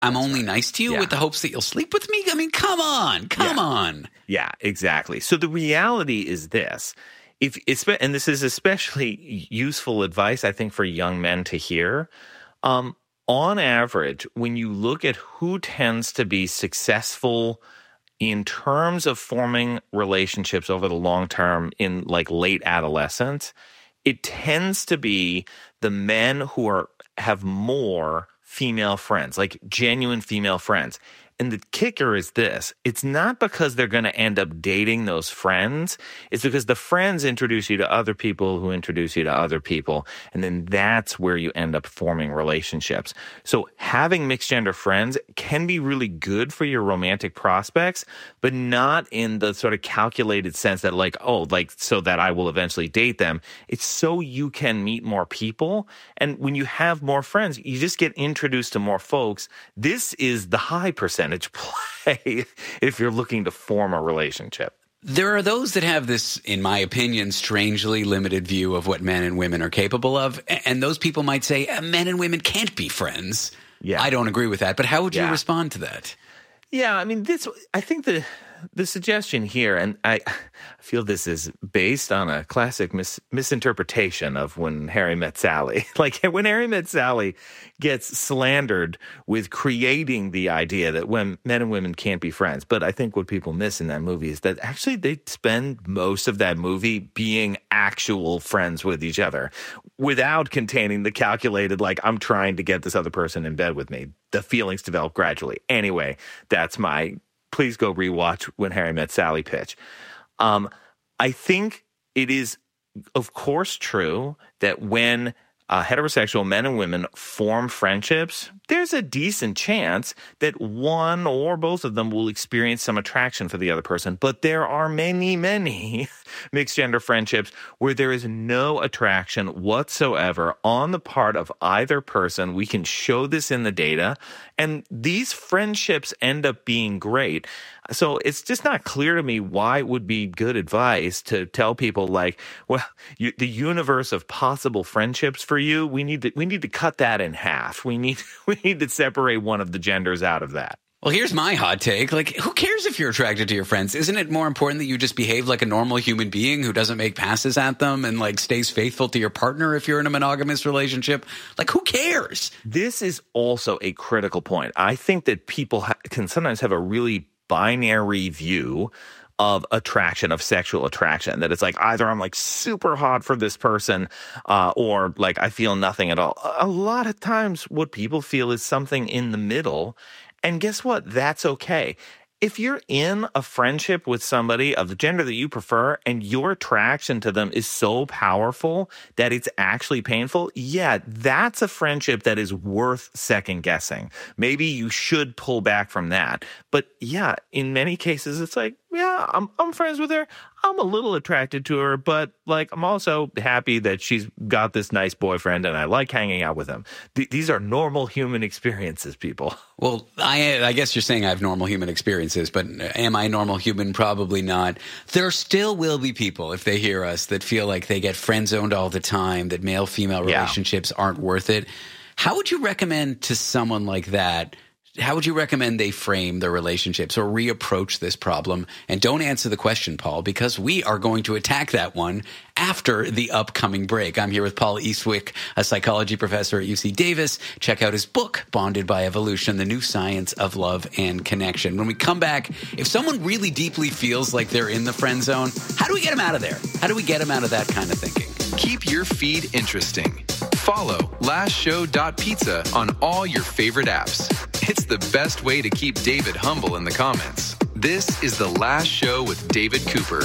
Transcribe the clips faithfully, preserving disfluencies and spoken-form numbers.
I'm That's only right. nice to you yeah. with the hopes that you'll sleep with me? I mean, come on. Come yeah. on. Yeah, exactly. So the reality is this. If it's, and this is especially useful advice, I think, for young men to hear. Um, on average, when you look at who tends to be successful in terms of forming relationships over the long term in like late adolescence, it tends to be the men who are have more female friends, like genuine female friends. And the kicker is this. It's not because they're going to end up dating those friends. It's because the friends introduce you to other people who introduce you to other people. And then that's where you end up forming relationships. So having mixed gender friends can be really good for your romantic prospects, but not in the sort of calculated sense that like, oh, like so that I will eventually date them. It's so you can meet more people. And when you have more friends, you just get introduced to more folks. This is the high percentage play if you're looking to form a relationship. There are those that have this, in my opinion, strangely limited view of what men and women are capable of. And those people might say uh, men and women can't be friends. Yeah. I don't agree with that. But how would you yeah. respond to that? Yeah, I mean, this. I think the the suggestion here, and I feel this is based on a classic mis- misinterpretation of When Harry Met Sally. Like, When Harry Met Sally gets slandered with creating the idea that when men and women can't be friends. But I think what people miss in that movie is that actually they spend most of that movie being actual friends with each other without containing the calculated, like, I'm trying to get this other person in bed with me. The feelings develop gradually. Anyway, that's my... Please go rewatch When Harry Met Sally pitch. Um, I think it is, of course, true that when uh, heterosexual men and women form friendships, there's a decent chance that one or both of them will experience some attraction for the other person. But there are many, many mixed gender friendships where there is no attraction whatsoever on the part of either person. We can show this in the data. And these friendships end up being great. So it's just not clear to me why it would be good advice to tell people like, well, you, the universe of possible friendships for you, we need to we need to cut that in half. We need we need to separate one of the genders out of that. Well, here's my hot take. Like, who cares if you're attracted to your friends? Isn't it more important that you just behave like a normal human being who doesn't make passes at them and, like, stays faithful to your partner if you're in a monogamous relationship? Like, who cares? This is also a critical point. I think that people ha- can sometimes have a really binary view of attraction, of sexual attraction, that it's like either I'm like super hot for this person uh, or like I feel nothing at all. A lot of times what people feel is something in the middle. And guess what? That's okay. If you're in a friendship with somebody of the gender that you prefer and your attraction to them is so powerful that it's actually painful, yeah, that's a friendship that is worth second guessing. Maybe you should pull back from that. But yeah, in many cases, it's like, yeah, I'm I'm friends with her. I'm a little attracted to her, but like I'm also happy that she's got this nice boyfriend and I like hanging out with him. Th- these are normal human experiences, people. Well, I I guess you're saying I have normal human experiences, but am I a normal human? Probably not. There still will be people, if they hear us, that feel like they get friend-zoned all the time, that male-female relationships yeah. aren't worth it. How would you recommend to someone like that How would you recommend they frame their relationships or reapproach this problem? And don't answer the question, Paul, because we are going to attack that one after the upcoming break. I'm here with Paul Eastwick, a psychology professor at U C Davis. Check out his book, Bonded by Evolution, The New Science of Love and Connection. When we come back, if someone really deeply feels like they're in the friend zone, how do we get them out of there? How do we get them out of that kind of thinking? Keep your feed interesting. Follow last show dot pizza on all your favorite apps. It's the best way to keep David humble in the comments. This is The Last Show with David Cooper.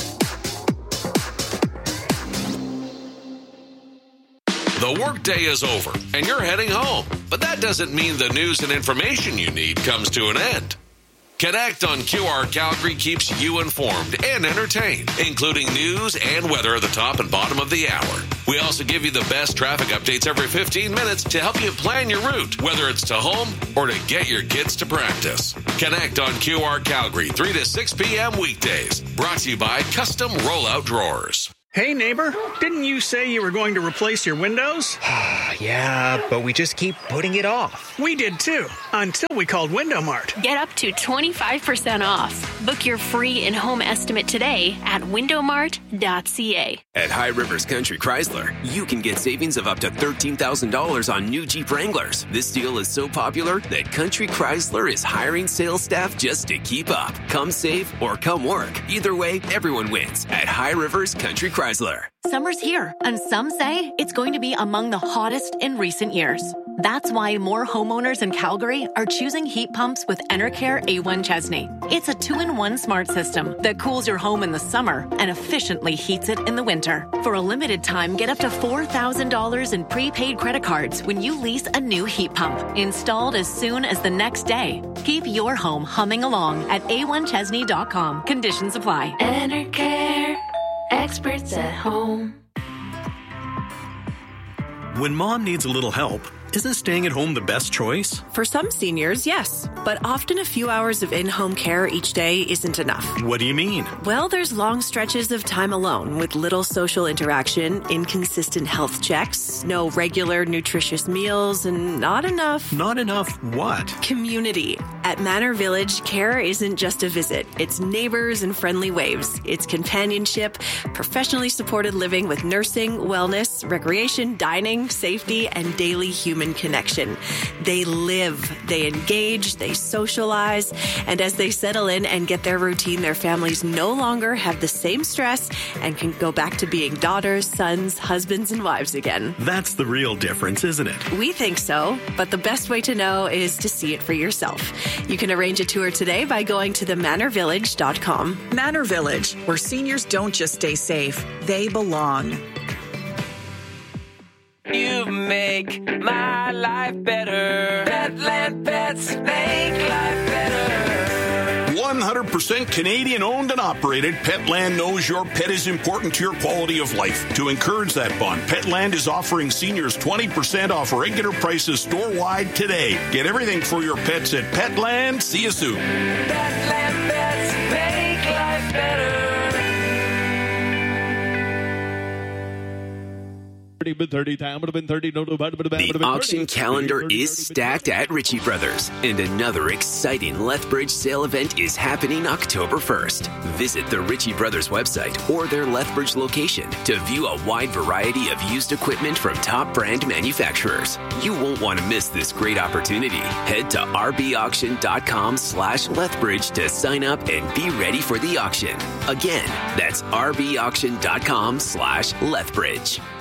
The workday is over and you're heading home, but that doesn't mean the news and information you need comes to an end. Connect on Q R Calgary keeps you informed and entertained, including news and weather at the top and bottom of the hour. We also give you the best traffic updates every fifteen minutes to help you plan your route, whether it's to home or to get your kids to practice. Connect on Q R Calgary, three to six p.m. weekdays. Brought to you by Custom Rollout Drawers. Hey, neighbor, didn't you say you were going to replace your windows? Yeah, but we just keep putting it off. We did too, until we called Window Mart. Get up to twenty-five percent off. Book your free in-home estimate today at window mart dot c a. At High Rivers Country Chrysler, you can get savings of up to thirteen thousand dollars on new Jeep Wranglers. This deal is so popular that Country Chrysler is hiring sales staff just to keep up. Come save or come work. Either way, everyone wins at High Rivers Country Chrysler. Summer's here, and some say it's going to be among the hottest in recent years. That's why more homeowners in Calgary are choosing heat pumps with Enercare A one Chesney. It's a two-in-one smart system that cools your home in the summer and efficiently heats it in the winter. For a limited time, get up to four thousand dollars in prepaid credit cards when you lease a new heat pump, installed as soon as the next day. Keep your home humming along at a one chesney dot com. Conditions apply. Enercare. Experts at home. When mom needs a little help, isn't staying at home the best choice? For some seniors, yes. But often a few hours of in-home care each day isn't enough. What do you mean? Well, there's long stretches of time alone with little social interaction, inconsistent health checks, no regular nutritious meals, and not enough... Not enough what? Community. At Manor Village, care isn't just a visit. It's neighbors and friendly waves. It's companionship, professionally supported living with nursing, wellness, recreation, dining, safety, and daily human connection. They live, they engage, they socialize, and as they settle in and get their routine, their families no longer have the same stress and can go back to being daughters, sons, husbands, and wives again. That's the real difference, isn't it? We think so, but the best way to know is to see it for yourself. You can arrange a tour today by going to the manor village dot com. Manor Village, where seniors don't just stay safe, they belong. You make my life better. Petland Pets make life better. one hundred percent Canadian owned and operated, Petland knows your pet is important to your quality of life. To encourage that bond, Petland is offering seniors twenty percent off regular prices store-wide today. Get everything for your pets at Petland. See you soon. Petland Pets make life better. The auction calendar is stacked at Ritchie Brothers, and another exciting Lethbridge sale event is happening October first. Visit the Ritchie Brothers website or their Lethbridge location to view a wide variety of used equipment from top brand manufacturers. You won't want to miss this great opportunity. Head to rbauction.com slash Lethbridge to sign up and be ready for the auction. Again, that's rbauction.com slash Lethbridge.